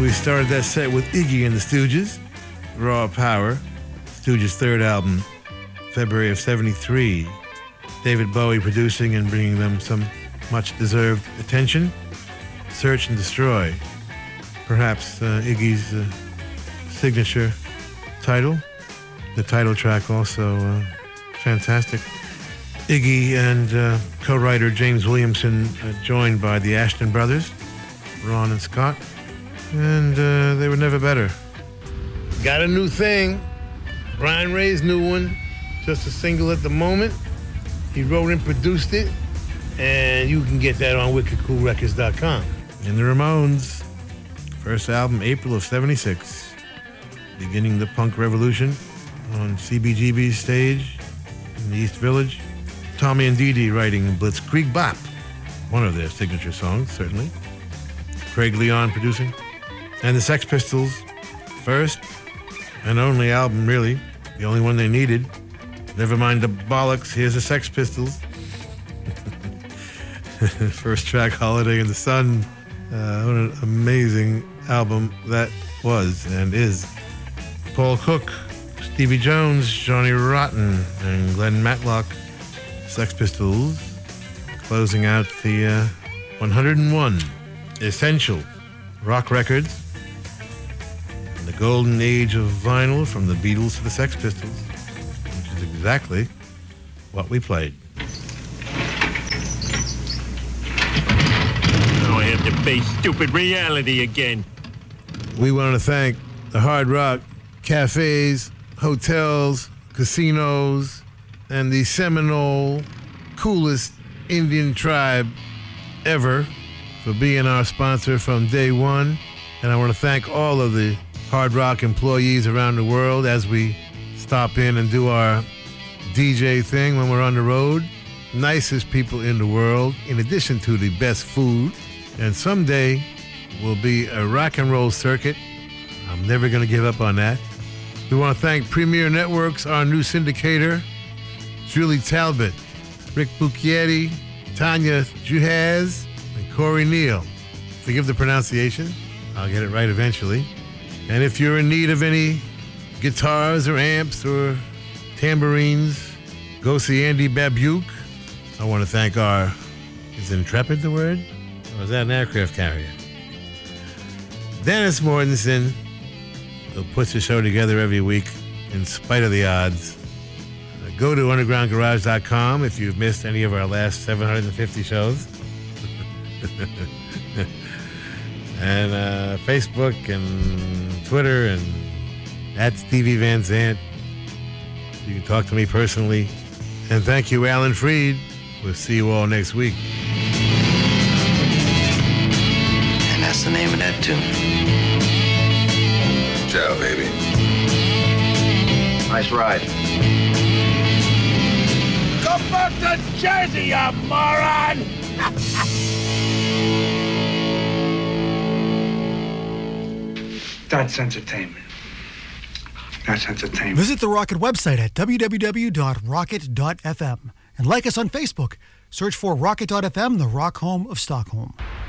We started that set with Iggy and the Stooges, Raw Power, Stooges' third album, February of '73. David Bowie producing and bringing them some much-deserved attention. Search and Destroy, perhaps Iggy's signature title. The title track also fantastic. Iggy and co-writer James Williamson joined by the Ashton brothers, Ron and Scott, and they were never better. Got a new thing, Brian Ray's new one, just a single at the moment. He wrote and produced it, and you can get that on wickedcoolrecords.com. And the Ramones, first album, April of '76, beginning the punk revolution on CBGB's stage in the East Village. Tommy and Dee Dee writing Blitzkrieg Bop, one of their signature songs, certainly. Craig Leon producing. And the Sex Pistols, first and only album, really, the only one they needed. Never mind the bollocks, here's the Sex Pistols. First track, Holiday in the Sun. What an amazing album that was and is. Paul Cook, Stevie Jones, Johnny Rotten, and Glenn Matlock. Sex Pistols, closing out the 101 essential rock records. And the golden age of vinyl from the Beatles to the Sex Pistols, which is exactly what we played. Now I have to face stupid reality again. We want to thank the Hard Rock cafes, hotels, casinos, and the Seminole, coolest Indian tribe ever for being our sponsor from day one. And I want to thank all of the Hard Rock employees around the world as we stop in and do our DJ thing when we're on the road. Nicest people in the world, in addition to the best food. And someday will be a rock and roll circuit. I'm never going to give up on that. We want to thank Premier Networks, our new syndicator, Julie Talbot, Rick Bucchietti, Tanya Juhaz, and Corey Neal. Forgive the pronunciation. I'll get it right eventually. And if you're in need of any guitars or amps or tambourines, go see Andy Babuke. I want to thank is Intrepid the word? Or is that an aircraft carrier? Dennis Mortensen, who puts the show together every week in spite of the odds. Go to undergroundgarage.com if you've missed any of our last 750 shows. And Facebook and Twitter and at Stevie Van Zandt. You can talk to me personally. And thank you, Alan Freed. We'll see you all next week. And that's the name of that tune. Ciao, baby. Nice ride. Go back to Jersey, you moron! That's entertainment. That's entertainment. Visit the Rocket website at www.rocket.fm and like us on Facebook. Search for Rocket.fm, the rock home of Stockholm.